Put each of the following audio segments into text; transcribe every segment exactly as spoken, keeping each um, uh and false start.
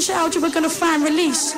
child, you were gonna find release.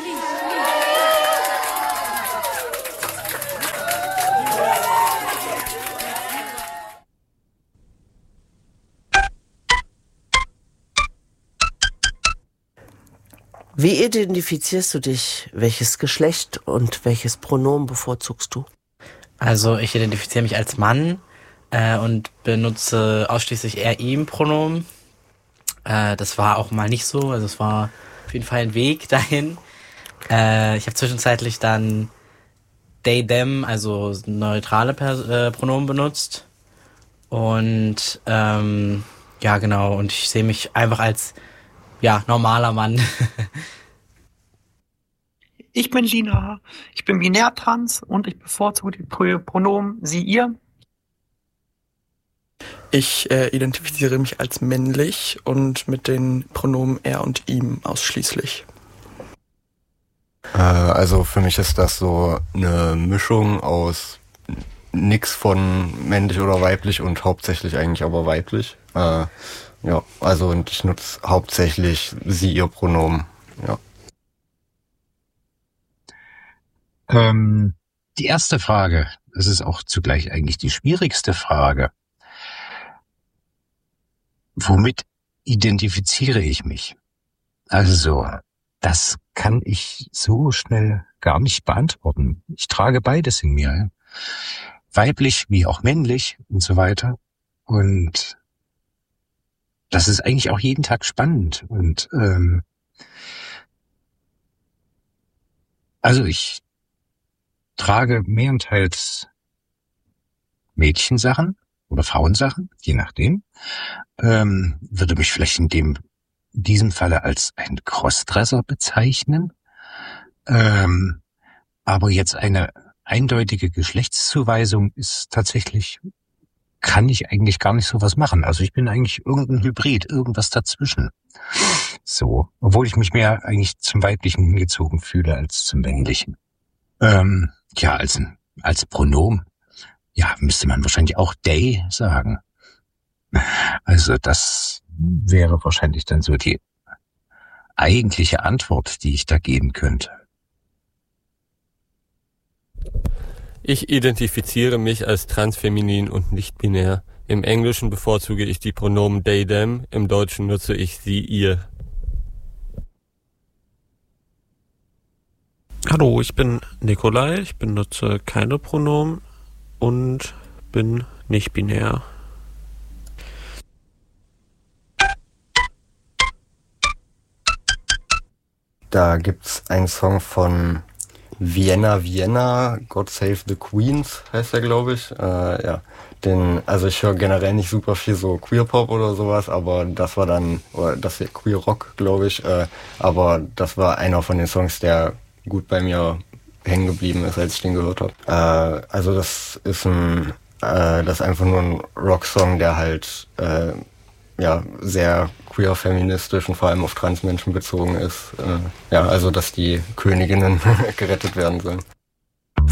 Wie identifizierst du dich? Welches Geschlecht und welches Pronomen bevorzugst du? Also ich identifiziere mich als Mann äh, und benutze ausschließlich er-ihm-Pronomen. Äh, das war auch mal nicht so, also es war auf jeden Fall ein Weg dahin. Äh, ich habe zwischenzeitlich dann they, them, also neutrale Pers- äh, Pronomen benutzt. Und ähm, ja genau, und ich sehe mich einfach als ja, normaler Mann. Ich bin Gina, ich bin binär-trans und ich bevorzuge die Pronomen sie, ihr. Ich äh, identifiziere mich als männlich und mit den Pronomen er und ihm ausschließlich. Äh, also für mich ist das so eine Mischung aus nix von männlich oder weiblich und hauptsächlich eigentlich aber weiblich. Äh, ja, also und ich nutze hauptsächlich sie, ihr Pronomen, ja. Ähm, die erste Frage, das ist auch zugleich eigentlich die schwierigste Frage. Womit identifiziere ich mich? Also, das kann ich so schnell gar nicht beantworten. Ich trage beides in mir, ja. Weiblich wie auch männlich und so weiter. Und das ist eigentlich auch jeden Tag spannend. Und ähm, also ich trage mehrenteils Mädchensachen oder Frauensachen, je nachdem. Ähm, würde mich vielleicht in dem in diesem Falle als ein Crossdresser bezeichnen. Ähm, aber jetzt eine eindeutige Geschlechtszuweisung ist tatsächlich, kann ich eigentlich gar nicht so was machen. Also ich bin eigentlich irgendein Hybrid, irgendwas dazwischen. So, obwohl ich mich mehr eigentlich zum Weiblichen hingezogen fühle als zum Männlichen. Ähm, ja, als, als Pronomen, ja, müsste man wahrscheinlich auch they sagen. Also das wäre wahrscheinlich dann so die eigentliche Antwort, die ich da geben könnte. Ich identifiziere mich als transfeminin und nicht binär. Im Englischen bevorzuge ich die Pronomen they, them, im Deutschen nutze ich sie, ihr. Hallo, ich bin Nikolai, ich benutze keine Pronomen und bin nicht binär. Da gibt's einen Song von Vienna, Vienna, God Save the Queens heißt er, glaube ich. Äh, ja, den, also ich höre generell nicht super viel so Queer Pop oder sowas, aber das war dann, oder das hier Queer Rock, glaube ich. Äh, aber das war einer von den Songs, der gut bei mir hängen geblieben ist, als ich den gehört habe. Äh, also das ist ein, äh, das ist einfach nur ein Rocksong, der halt äh, ja sehr queer feministisch und vor allem auf Transmenschen bezogen ist. Äh, ja, also dass die Königinnen gerettet werden sollen.